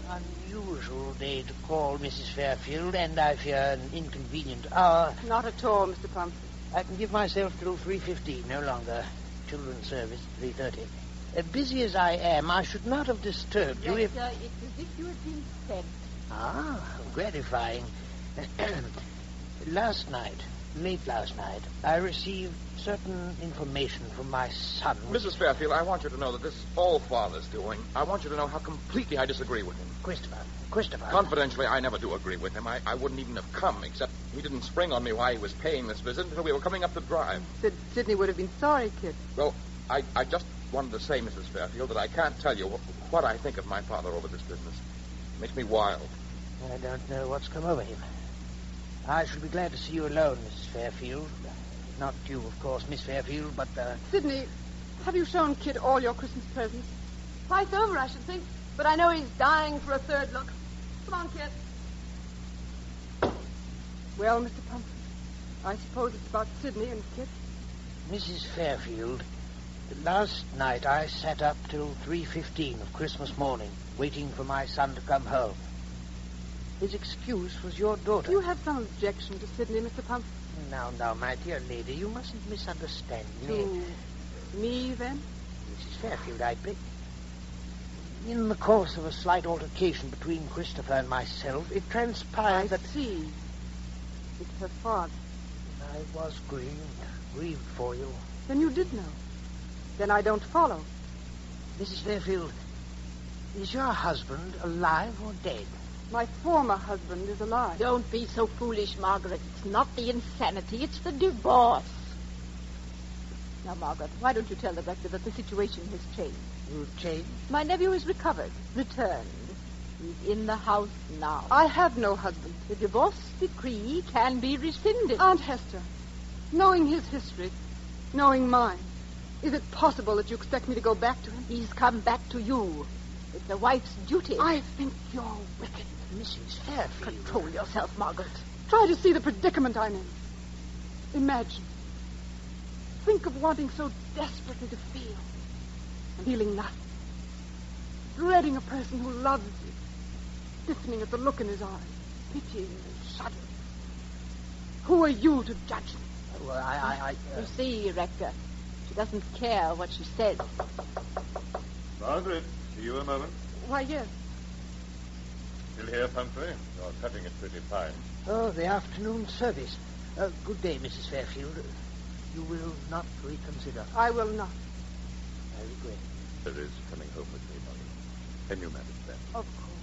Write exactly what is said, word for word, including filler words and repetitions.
unusual day to call, Missus Fairfield, and I fear an inconvenient hour. Not at all, Mister Pumphrey. I can give myself till three fifteen, no longer. Children's service, three thirty. Uh, busy as I am, I should not have disturbed you if... Rector, it's as if you had been sent. Ah, gratifying. Last night, late last night, I received certain information from my son. Missus Fairfield, I want you to know that this is all Father's doing. I want you to know how completely I disagree with him. Christopher, Christopher. Confidentially, I never do agree with him. I, I wouldn't even have come, except he didn't spring on me why he was paying this visit until we were coming up the drive. Sid- Sidney would have been sorry, kid. Well, I, I just wanted to say, Missus Fairfield, that I can't tell you what, what I think of my father over this business. It makes me wild. I don't know what's come over him. I shall be glad to see you alone, Missus Fairfield. Not you, of course, Miss Fairfield, but, uh... Sidney, have you shown Kid all your Christmas presents? Twice over, I should think. But I know he's dying for a third look. Come on, Kid. Well, Mister Pumphrey, I suppose it's about Sidney and Kid. Missus Fairfield, last night I sat up till three fifteen of Christmas morning, waiting for my son to come home. His excuse was your daughter. You have some objection to Sidney, Mister Pumphrey? Now, now, my dear lady, you mustn't misunderstand me. To me, then? Missus Fairfield, I beg... In the course of a slight altercation between Christopher and myself, it transpired I that... see. It's her father. I was grieved, grieved for you. Then you did know. Then I don't follow. Missus Fairfield, is your husband alive or dead? My former husband is alive. Don't be so foolish, Margaret. It's not the insanity, it's the divorce. Now, Margaret, why don't you tell the rector that the situation has changed? You changed? My nephew is recovered, returned. He's in the house now. I have no husband. The divorce decree can be rescinded. Aunt Hester, knowing his history, knowing mine, is it possible that you expect me to go back to him? He's come back to you. It's a wife's duty. I think you're wicked. Missus Fairfield. Control yourself, Margaret. Try to see the predicament I'm in. Imagine. Think of wanting so desperately to feel, and feeling nothing. Dreading a person who loves you, stiffening at the look in his eyes, pitying and shuddering. Who are you to judge me? Well, I... I, I uh... You see, Rector, she doesn't care what she says. Margaret, see you a moment. Why, yes. Still here, Pumphrey? You're cutting it pretty fine. Oh, the afternoon service. Uh, good day, Missus Fairfield. You will not reconsider. I will not. I regret. There is coming home with me, Margaret. Can you manage that? Of course.